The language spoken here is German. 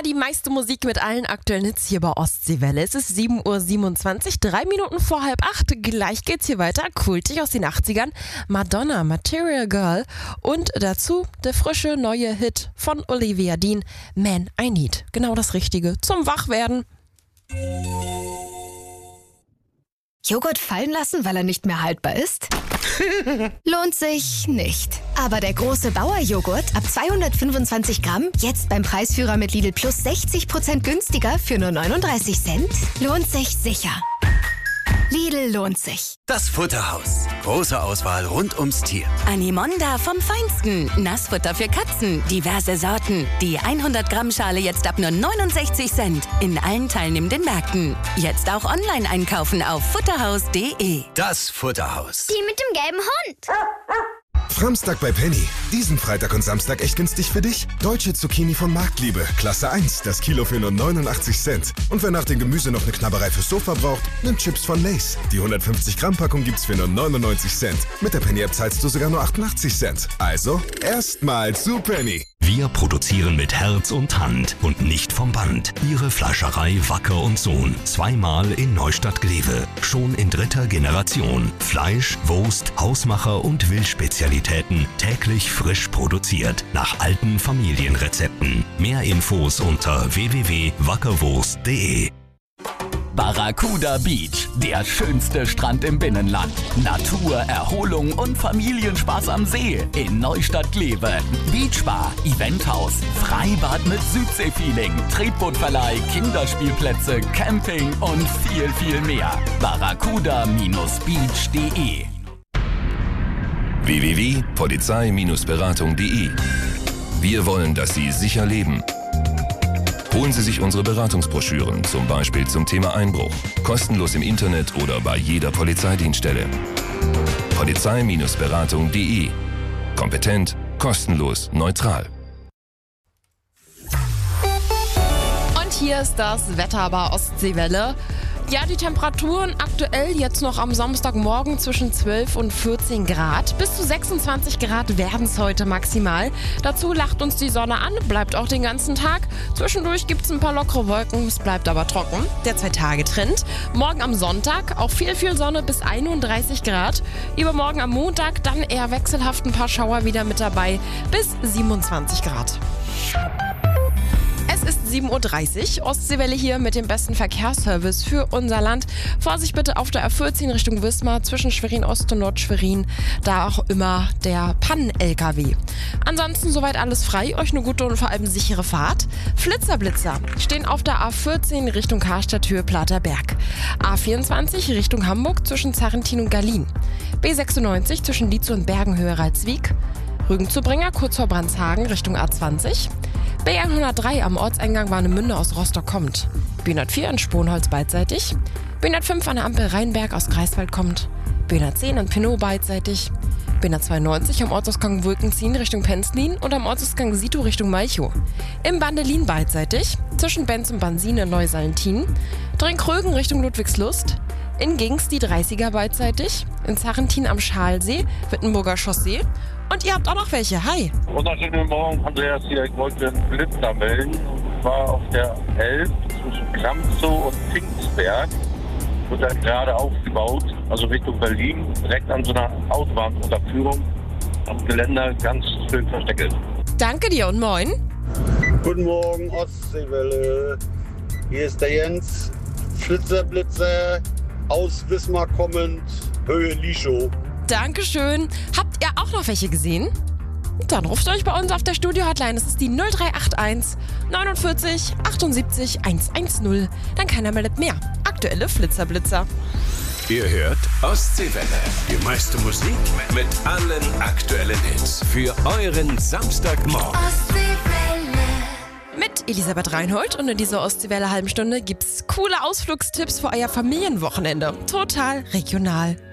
die meiste Musik mit allen aktuellen Hits hier bei Ostseewelle. Es ist 7:27 Uhr, 3 Minuten vor 7:30. Gleich geht's hier weiter. Kultig aus den 80ern. Madonna, Material Girl. Und dazu der frische neue Hit von Olivia Dean, Man I Need. Genau das Richtige zum Wachwerden. Joghurt fallen lassen, weil er nicht mehr haltbar ist? Lohnt sich nicht. Aber der große Bauer-Joghurt ab 225 Gramm, jetzt beim Preisführer mit Lidl Plus 60% günstiger für nur 39 Cent, lohnt sich sicher. Lidl lohnt sich. Das Futterhaus. Große Auswahl rund ums Tier. Animonda vom Feinsten. Nassfutter für Katzen. Diverse Sorten. Die 100 Gramm Schale jetzt ab nur 69 Cent. In allen teilnehmenden Märkten. Jetzt auch online einkaufen auf futterhaus.de. Das Futterhaus. Die mit dem gelben Hund. Framstag bei Penny. Diesen Freitag und Samstag echt günstig für dich? Deutsche Zucchini von Marktliebe. Klasse 1. Das Kilo für nur 89 Cent. Und wer nach dem Gemüse noch eine Knabberei fürs Sofa braucht, nimmt Chips von Lay's. Die 150 Gramm Packung gibt's für nur 99 Cent. Mit der Penny-App zahlst du sogar nur 88 Cent. Also, erstmal zu Penny. Wir produzieren mit Herz und Hand und nicht vom Band. Ihre Fleischerei Wacker und Sohn. Zweimal in Neustadt-Glewe. Schon in 3. Generation. Fleisch, Wurst, Hausmacher und Wildspezialitäten. Täglich frisch produziert. Nach alten Familienrezepten. Mehr Infos unter www.wackerwurst.de. Barracuda Beach, der schönste Strand im Binnenland. Natur, Erholung und Familienspaß am See in Neustadt-Glewe. Beachbar, Eventhaus, Freibad mit Südseefeeling, Tretbootverleih, Kinderspielplätze, Camping und viel, viel mehr. barracuda-beach.de. www.polizei-beratung.de. Wir wollen, dass Sie sicher leben. Holen Sie sich unsere Beratungsbroschüren, zum Beispiel zum Thema Einbruch. Kostenlos im Internet oder bei jeder Polizeidienststelle. Polizei-beratung.de. Kompetent, kostenlos, neutral. Und hier ist das Wetter bei Ostseewelle. Ja, die Temperaturen aktuell jetzt noch am Samstagmorgen zwischen 12 und 14 Grad. Bis zu 26 Grad werden es heute maximal. Dazu lacht uns die Sonne an, bleibt auch den ganzen Tag. Zwischendurch gibt es ein paar lockere Wolken, es bleibt aber trocken. Der 2-Tage-Trend. Morgen am Sonntag auch viel Sonne bis 31 Grad. Übermorgen am Montag dann eher wechselhaft ein paar Schauer wieder mit dabei bis 27 Grad. Es ist 7:30 Uhr, Ostseewelle hier mit dem besten Verkehrsservice für unser Land. Vorsicht bitte auf der A14 Richtung Wismar zwischen Schwerin-Ost und Nordschwerin. Da auch immer der Pannen-LKW. Ansonsten soweit alles frei, euch eine gute und vor allem sichere Fahrt. Flitzer stehen auf der A14 Richtung Karstadt-Höhe Platerberg. A24 Richtung Hamburg zwischen Zarrentin und Gallien. B96 zwischen Lietzow und Bergenhöhe Ralswiek. Rügenzubringer kurz vor Brandshagen Richtung A20. B103 am Ortseingang Warnemünde aus Rostock kommt. B104 in Sponholz beidseitig. B105 an der Ampel Rheinberg aus Greifswald kommt. B110 an Pinot beidseitig. B192 am Ortsausgang Wulkenziehen Richtung Penzlin und am Ortsausgang Sito Richtung Malchow. Im Bandelin beidseitig. Zwischen Benz und Bansin in Neusallentin. Drinkrögen Richtung Ludwigslust. In Gings die 30er beidseitig. In Zarrentin am Schalsee, Wittenburger Chaussee. Und ihr habt auch noch welche. Hi. Wunderschönen Morgen, Andreas hier. Ich wollte einen Blitzer melden. Und zwar auf der 11 zwischen Kramzow und Pfingstberg. Wird dann gerade aufgebaut, also Richtung Berlin. Direkt an so einer Autobahnunterführung. Am Geländer ganz schön versteckelt. Danke dir und moin. Guten Morgen, Ostseewelle. Hier ist der Jens. Blitzer, aus Wismar kommend, Höhe Lischow. Dankeschön. Habt ihr auch noch welche gesehen? Dann ruft euch bei uns auf der Studio-Hotline. Das ist die 0381 49 78 110. Dann keiner meldet mehr. Aktuelle Flitzer. Ihr hört Ostseewelle. Die meiste Musik mit allen aktuellen Hits. Für euren Samstagmorgen. Mit Elisabeth Reinhold und in dieser Ostseewelle halben Stunde gibt's coole Ausflugstipps für euer Familienwochenende. Total regional.